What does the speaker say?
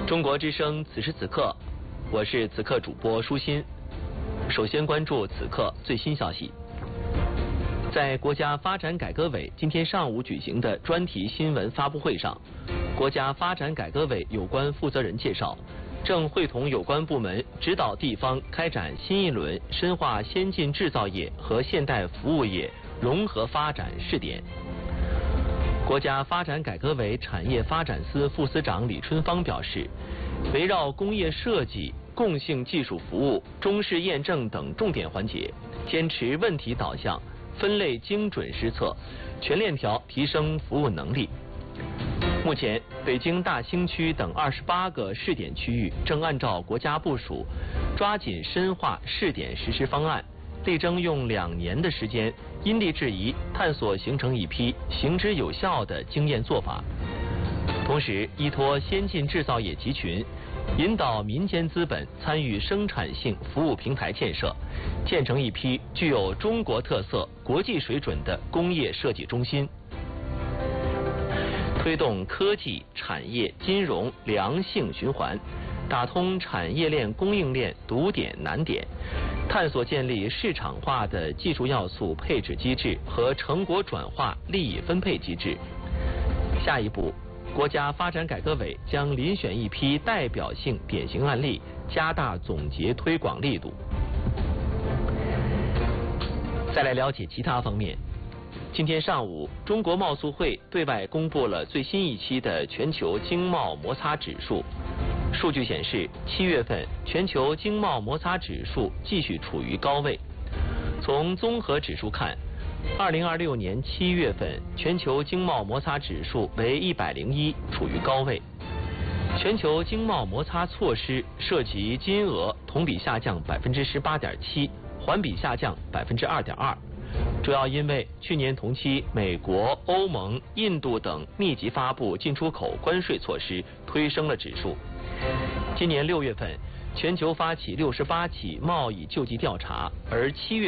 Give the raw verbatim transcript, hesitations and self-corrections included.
中国之声，此时此刻，我是此刻主播舒心。首先关注此刻最新消息。在国家发展改革委今天上午举行的专题新闻发布会上，国家发展改革委有关负责人介绍，正会同有关部门指导地方开展新一轮深化先进制造业和现代服务业融合发展试点。国家发展改革委产业发展司副司长李春芳表示，围绕工业设计、共性技术服务、中试验证等重点环节，坚持问题导向、分类精准施策，全链条提升服务能力。目前，北京大兴区等二十八个试点区域正按照国家部署，抓紧深化试点实施方案，力争用两年的时间，因地制宜探索形成一批行之有效的经验做法。同时，依托先进制造业集群，引导民间资本参与生产性服务平台建设，建成一批具有中国特色、国际水准的工业设计中心。推动科技、产业、金融良性循环，打通产业链、供应链堵点难点，探索建立市场化的技术要素配置机制和成果转化利益分配机制。下一步，国家发展改革委将遴选一批代表性典型案例，加大总结推广力度。再来了解其他方面。今天上午，中国贸促会对外公布了最新一期的全球经贸摩擦指数。数据显示，七月份全球经贸摩擦指数继续处于高位。从综合指数看，二零二六年七月份全球经贸摩擦指数为一百零一，处于高位。全球经贸摩擦措施涉及金额同比下降百分之十八点七，环比下降百分之二点二。主要因为去年同期美国、欧盟、印度等密集发布进出口关税措施，推升了指数。今年六月份，全球发起六十八起贸易救济调查，而七月